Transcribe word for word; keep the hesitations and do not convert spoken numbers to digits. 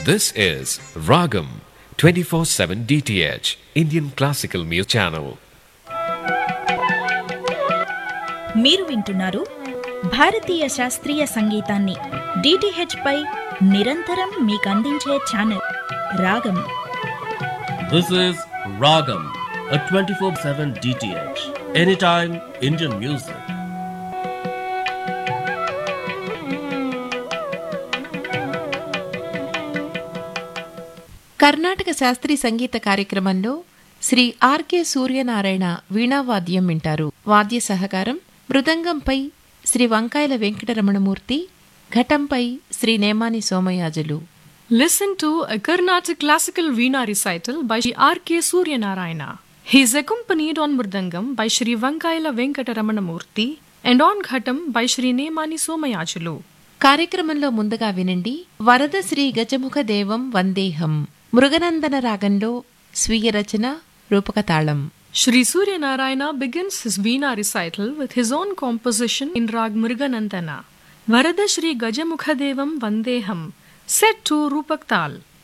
This is Ragam twenty-four seven D T H Indian Classical Music Channel. మీరు వింటున్నారు భారతీయ శాస్త్రీయ సంగీతాన్ని డిటిహెచ్ పై నిరంతరం మీకు అందించే ఛానల్ రాగం. This is Ragam, a twenty-four seven D T H, anytime Indian music. Karnataka శాస్త్రీయ సంగీత కార్యక్రమంలో శ్రీ ఆర్కే సూర్యనారాయణ వీణావాద్యం వింటారు. వాద్య సహకారం మృదంగంపై శ్రీ వంకాయల Venkataramanamurthy, ఘటంపై Shri Nemani Somayajulu. Listen to a Carnatic classical Veena recital by Shri R K Suryanarayana. He is accompanied on Mridangam by Shri Vankaila Venkataramanamurthy and on Ghatam by Shri Nemani Somayajulu. కార్యక్రమంలో ముందుగా వినండి వరద శ్రీ గజముఖ దేవం వందేహం మృగనందన రాగంలో స్వీయ రచన రూపకతాళం. Shri Suryanarayana begins his Veena recital with his own composition in Rag Mriganandana. Varada Shri Gajamukha Devam Vandeham, set to Rupak Tal.